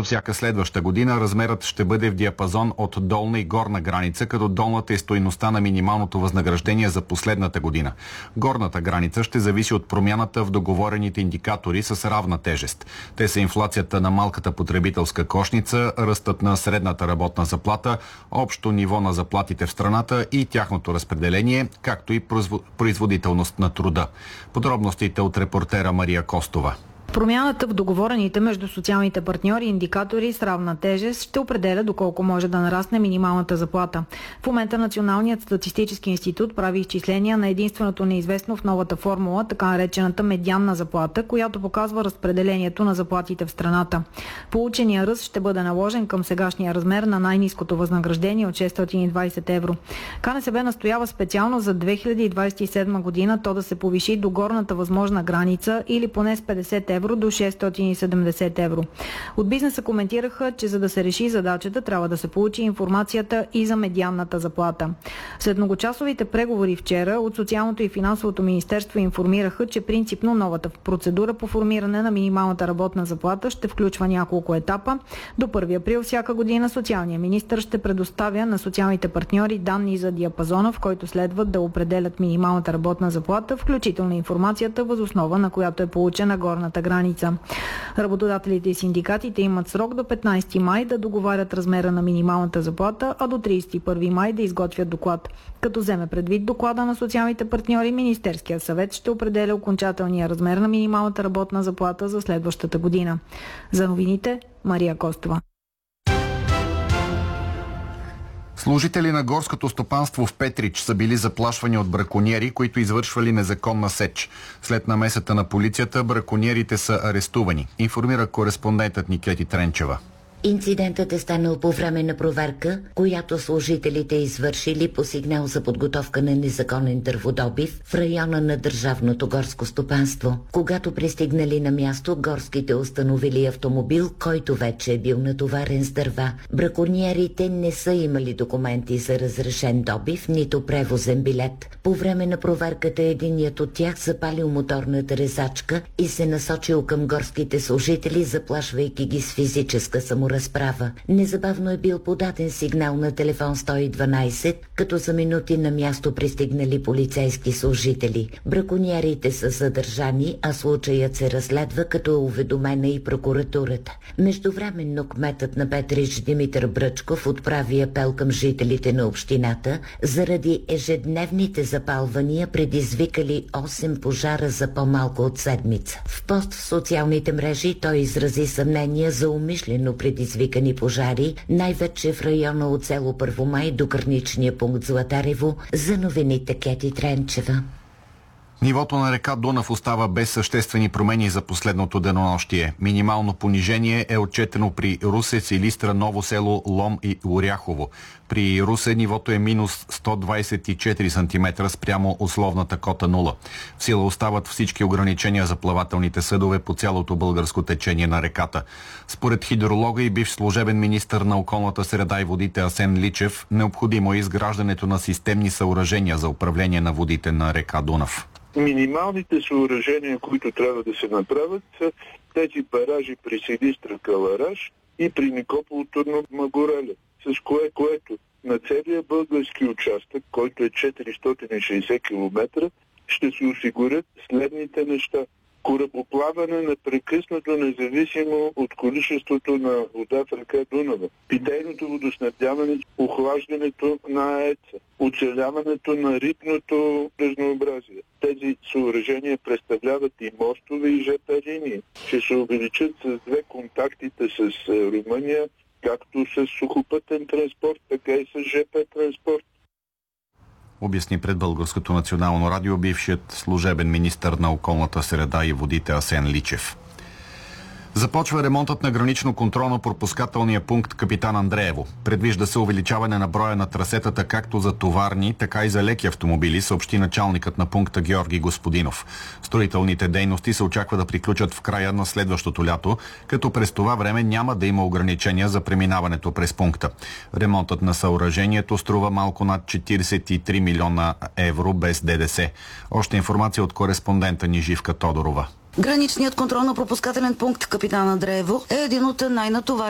За всяка следваща година размерът ще бъде в диапазон от долна и горна граница, като долната е стойността на минималното възнаграждение за последната година. Горната граница ще зависи от промяната в договорените индикатори с равна тежест. Те са инфлацията на малката потребителска кошница, ръстът на средната работна заплата, общо ниво на заплатите в страната и тяхното разпределение, както и производителност на труда. Подробностите от репортера Мария Костова. Промяната в договорените между социалните партньори индикатори с равна тежест ще определя доколко може да нарасне минималната заплата. В момента Националният статистически институт прави изчисления на единственото неизвестно в новата формула, така наречената медианна заплата, която показва разпределението на заплатите в страната. Получения ръст ще бъде наложен към сегашния размер на най-ниското възнаграждение от 620 евро. КНСБ настоява специално за 2027 година то да се повиши до горната възможна граница или поне с 50 евро до 670 евро. От бизнеса коментираха, че за да се реши задачата, трябва да се получи информацията и за медианната заплата. След многочасовите преговори вчера от Социалното и финансовото министерство информираха, че принципно новата процедура по формиране на минималната работна заплата ще включва няколко етапа. До 1 април всяка година социалният министър ще предоставя на социалните партньори данни за диапазона, в който следват да определят минималната работна заплата, включително информацията, въз основа на която е получена горната граница. Работодателите и синдикатите имат срок до 15 май да договарят размера на минималната заплата, а до 31 май да изготвят доклад. Като вземе предвид доклада на социалните партньори, Министерският съвет ще определя окончателния размер на минималната работна заплата за следващата година. За новините, Мария Костова. Служители на горското стопанство в Петрич са били заплашвани от бракониери, които извършвали незаконна сеч. След намесата на полицията, бракониерите са арестувани, информира кореспондентът Никети Тренчева. Инцидентът е станал по време на проверка, която служителите извършили по сигнал за подготовка на незаконен дърводобив в района на Държавното горско стопанство. Когато пристигнали на място, горските установили автомобил, който вече е бил натоварен с дърва. Бракониерите не са имали документи за разрешен добив, нито превозен билет. По време на проверката единият от тях запалил моторната резачка и се насочил към горските служители, заплашвайки ги с физическа саморазправа. Незабавно е бил подаден сигнал на телефон 112, като за минути на място пристигнали полицейски служители. Бракониерите са задържани, а случаят се разследва, като е уведомена и прокуратурата. Междувременно кметът на Петрич Димитър Бръчков отправи апел към жителите на общината заради ежедневните запалвания, предизвикали 8 пожара за по-малко от седмица. В пост в социалните мрежи той изрази съмнения за умишлено предизвикани пожари, най-вече в района от село Първомай до граничния пункт Златарево. За новините Кети Тренчева. Нивото на река Дунав остава без съществени промени за последното денонощие. Минимално понижение е отчетено при Русе, Силистра, Ново село, Лом и Оряхово. При Русе нивото е минус 124 см спрямо условната кота 0. В сила остават всички ограничения за плавателните съдове по цялото българско течение на реката. Според хидролога и бивш служебен министър на околната среда и водите Асен Личев, необходимо е изграждането на системни съоръжения за управление на водите на река Дунав. Минималните съоръжения, които трябва да се направят, са тези баражи при Силистра Калараш и при Никопол Турно Магореля, с което на целия български участък, който е 460 км, ще се осигурят следните неща. Корабоплаване непрекъснато, независимо от количеството на вода в река Дунава. Питейното водоснабдяване, охлаждането на АЕЦ-а, оцеляването на рибното разнообразие. Тези съоръжения представляват и мостове, и ЖП линии. Ще се увеличат с 2 контактите с Румъния, както с сухопътен транспорт, така и с ЖП транспорт. Обясни пред Българското национално радио бившият служебен министър на околната среда и водите Асен Личев. Започва ремонтът на гранично-контролно-пропускателния пункт Капитан Андреево. Предвижда се увеличаване на броя на трасетата както за товарни, така и за леки автомобили, съобщи началникът на пункта Георги Господинов. Строителните дейности се очаква да приключат в края на следващото лято, като през това време няма да има ограничения за преминаването през пункта. Ремонтът на съоръжението струва малко над 43 милиона евро без ДДС. Още информация от кореспондента ни Живка Тодорова. Граничният контролно-пропускателен пункт Капитан Андреево е един от най-натоварените